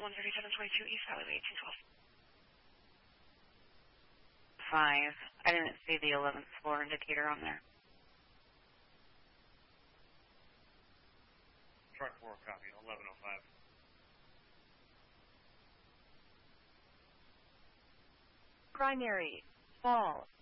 13722 East Highway 1812. 5. I didn't see the 11th floor indicator on there. Truck 4, copy, 1105. Primary, fall.